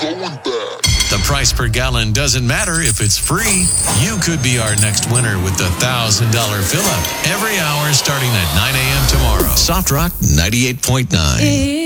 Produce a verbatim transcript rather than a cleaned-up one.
The price per gallon doesn't matter if it's free. You could be our next winner with the one thousand dollars fill-up every hour starting at nine a.m. tomorrow. Soft Rock ninety-eight point nine.